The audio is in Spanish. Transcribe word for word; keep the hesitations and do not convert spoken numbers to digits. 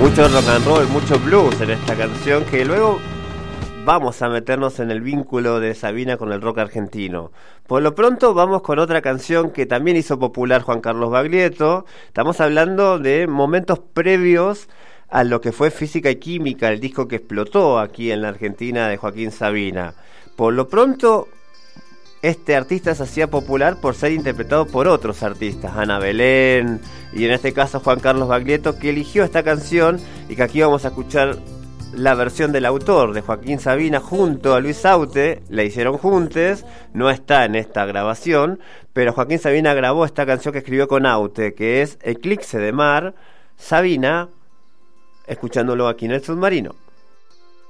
Mucho rock and roll, mucho blues en esta canción, que luego vamos a meternos en el vínculo de Sabina con el rock argentino. Por lo pronto vamos con otra canción que también hizo popular Juan Carlos Baglietto. Estamos hablando de momentos previos a lo que fue Física y Química, el disco que explotó aquí en la Argentina de Joaquín Sabina. Por lo pronto, este artista se hacía popular por ser interpretado por otros artistas, Ana Belén y en este caso Juan Carlos Baglietto, que eligió esta canción y que aquí vamos a escuchar la versión del autor, de Joaquín Sabina, junto a Luis Aute. La hicieron juntos, no está en esta grabación, pero Joaquín Sabina grabó esta canción que escribió con Aute, que es Eclipse de Mar, Sabina, escuchándolo aquí en El Submarino.